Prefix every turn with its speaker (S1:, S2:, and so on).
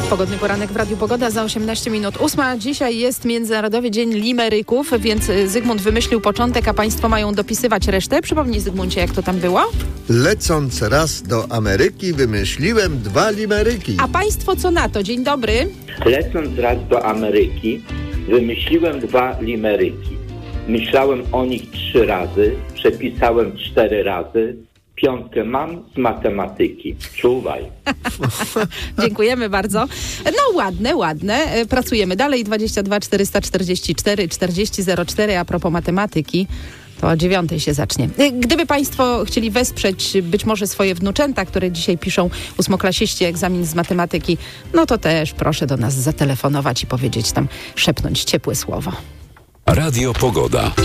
S1: Pogodny poranek w Radiu Pogoda za 18 minut 8. Dzisiaj jest Międzynarodowy Dzień Limeryków, więc Zygmunt wymyślił początek, a państwo mają dopisywać resztę. Przypomnij, Zygmuncie, jak to tam było?
S2: Lecąc raz do Ameryki, wymyśliłem 2 limeryki.
S1: A państwo co na to? Dzień dobry.
S3: Lecąc raz do Ameryki, wymyśliłem 2 limeryki. Myślałem o nich 3 razy, przepisałem 4 razy. 5 mam z matematyki. Czuwaj.
S1: Dziękujemy bardzo. No ładne. Pracujemy dalej. 22 444 4004. A propos matematyki, to o 9:00 się zacznie. Gdyby państwo chcieli wesprzeć być może swoje wnuczęta, które dzisiaj piszą 8-klasiści egzamin z matematyki, no to też proszę do nas zatelefonować i powiedzieć tam, szepnąć ciepłe słowo.
S4: Radio Pogoda.